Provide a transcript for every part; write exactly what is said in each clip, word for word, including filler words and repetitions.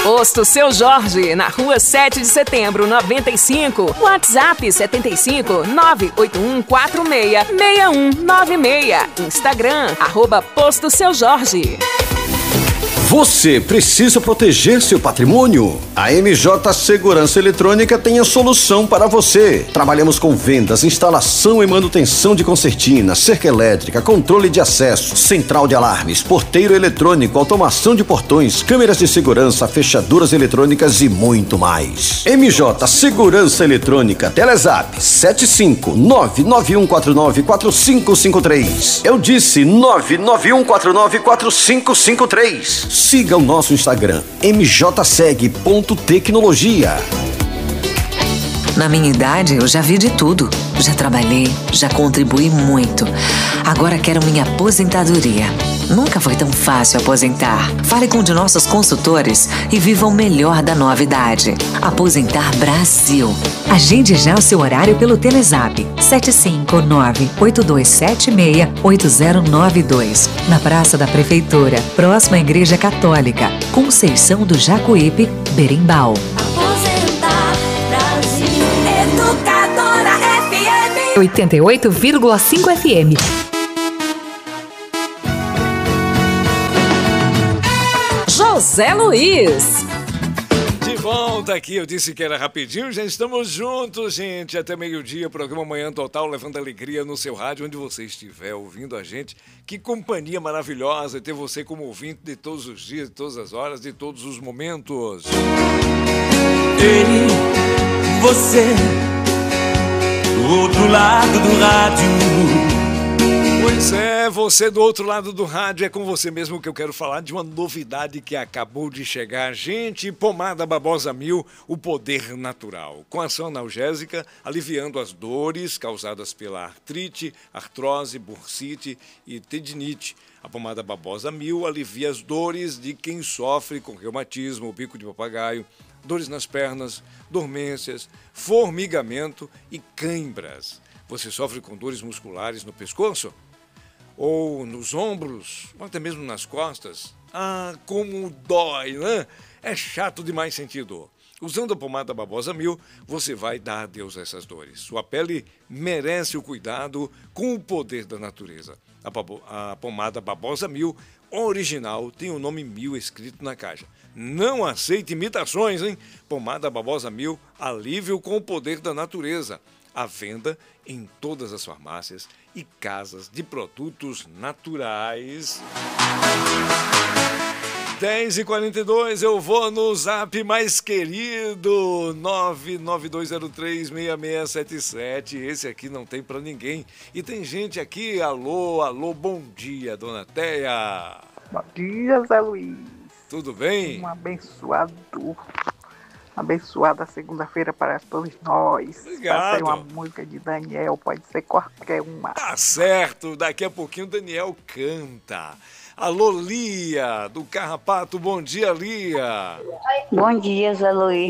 Posto Seu Jorge, na rua sete de setembro, noventa e cinco. WhatsApp setenta e cinco, nove oito um quatro seis, seis um nove seis. Instagram, arroba Posto Seu Jorge. Você precisa proteger seu patrimônio? A M J Segurança Eletrônica tem a solução para você. Trabalhamos com vendas, instalação e manutenção de concertina, cerca elétrica, controle de acesso, central de alarmes, porteiro eletrônico, automação de portões, câmeras de segurança, fechaduras eletrônicas e muito mais. M J Segurança Eletrônica, Telezap sete cinco nove nove um quatro nove quatro cinco cinco três. Eu disse nove nove um quatro nove quatro cinco cinco três. Siga o nosso Instagram, m j seg ponto tecnologia. Na minha idade, eu já vi de tudo. Já trabalhei, já contribuí muito. Agora quero minha aposentadoria. Nunca foi tão fácil aposentar. Fale com um de nossos consultores e viva o melhor da nova idade. Aposentar Brasil. Agende já o seu horário pelo Telezap sete cinco nove oito dois sete seis oito zero nove dois. Na Praça da Prefeitura, próxima à Igreja Católica, Conceição do Jacuípe, Berimbau. Aposentar Brasil. Educadora F M oitenta e oito vírgula cinco F M. José Luiz. De volta aqui, eu disse que era rapidinho, já estamos juntos, gente, até meio-dia, programa Manhã Total, levando alegria no seu rádio, onde você estiver ouvindo a gente. Que companhia maravilhosa ter você como ouvinte de todos os dias, de todas as horas, de todos os momentos. Ei, você, do outro lado do rádio. Pois é, você do outro lado do rádio, é com você mesmo que eu quero falar de uma novidade que acabou de chegar. Gente, pomada Babosa Mil, o poder natural. Com ação analgésica, aliviando as dores causadas pela artrite, artrose, bursite e tendinite. A pomada Babosa Mil alivia as dores de quem sofre com reumatismo, bico de papagaio, dores nas pernas, dormências, formigamento e cãibras. Você sofre com dores musculares no pescoço? Ou nos ombros, ou até mesmo nas costas? Ah, como dói, né? É chato demais sentir dor. Usando a pomada Babosa Mil, você vai dar adeus a essas dores. Sua pele merece o cuidado com o poder da natureza. A, babo, a pomada Babosa Mil original tem o nome Mil escrito na caixa. Não aceite imitações, hein? Pomada Babosa Mil, alívio com o poder da natureza. À venda em todas as farmácias e casas de produtos naturais. dez e quarenta e dois, eu vou no zap mais querido, nove nove dois zero três seis seis sete sete. Esse aqui não tem pra ninguém. E tem gente aqui, alô, alô, bom dia, dona Teia. Bom dia, Zé Luiz. Tudo bem? Um abençoado, abençoada segunda-feira para todos nós. Obrigado. Passei uma música de Daniel, pode ser qualquer uma. Tá certo, daqui a pouquinho o Daniel canta. Alô, Lia, do Carrapato, bom dia, Lia. Bom dia, Zé Luiz.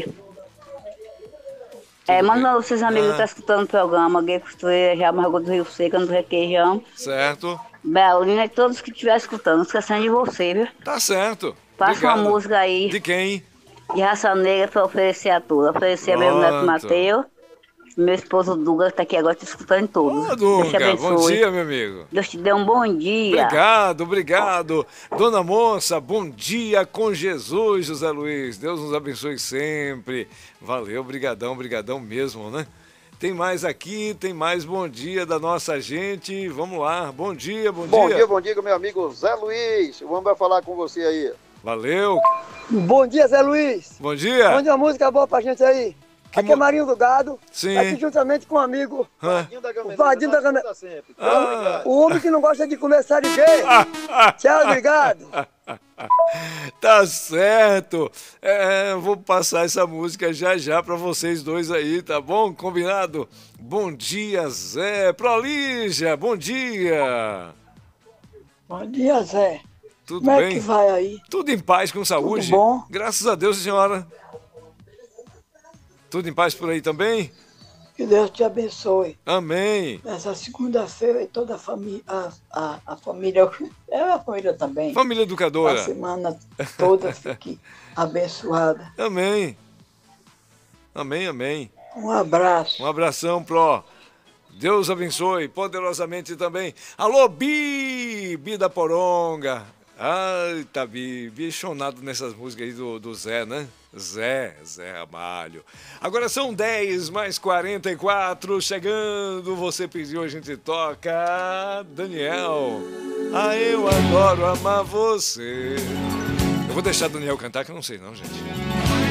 É, manda os seus amigos que Ah. estão escutando o programa, Gay Costureira, já Margot do Rio Seca, do Requeijão, Certo, Belina e todos que estiverem escutando, não esquecendo de você, viu? tá certo. Passa uma Obrigado. música aí De quem? de Raça Negra pra oferecer a todos. Oferecer a meu neto Pronto. Mateus, meu esposo Duga, que tá aqui agora te escutando todos. Ô, Deus te Dunga, bom abençoe. dia, meu amigo. Deus te dê um bom dia. Obrigado, obrigado. Dona Moça, bom dia com Jesus, José Luiz. Deus nos abençoe sempre. Valeu, brigadão, brigadão mesmo, né? Tem mais aqui, tem mais bom dia da nossa gente. Vamos lá, bom dia, bom, Bom dia. dia, bom dia, meu amigo Zé Luiz. Vamos vai falar com você aí. Valeu, Bom dia, Zé Luiz. bom dia. Mande uma música boa pra gente aí. Que Aqui é mo- Marinho do Gado. Sim. Aqui juntamente com um amigo. Hã? O Vadinho da Gamela. Ah. O homem que não gosta de comer série B. Tchau, obrigado. Tá certo. É, vou passar essa música já já pra vocês dois aí, tá bom? Combinado? Bom dia, Zé. Prolígia, bom dia. Bom dia, Zé. Tudo Como é bem? que vai aí? Tudo em paz, com saúde? Tudo bom? Graças a Deus, senhora. Tudo em paz por aí também? Que Deus te abençoe. Amém. Nessa segunda-feira e toda a família, a, a, a família, é a família também. Família educadora. A semana toda fique abençoada. Amém. Amém, amém. Um abraço. Um abração, Pro. Deus abençoe poderosamente também. Alô, Bi! Bi da Poronga. Ai, tá Bi. Bichonado nessas músicas aí do, do Zé, né? Zé, Zé Ramalho. Agora são dez mais quarenta e quatro. Chegando, você pediu, a gente toca. Daniel. Ah, eu adoro amar você. Eu vou deixar Daniel cantar, que eu não sei não, gente.